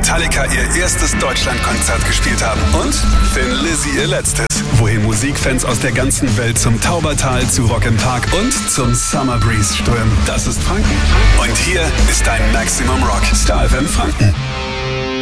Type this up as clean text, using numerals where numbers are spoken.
Metallica ihr erstes Deutschlandkonzert gespielt haben. Und Thin Lizzy ihr letztes. Wohin Musikfans aus der ganzen Welt zum Taubertal, zu Rock im Park und zum Summer Breeze strömen. Das ist Franken. Und hier ist dein Maximum Rock. Star FM Franken.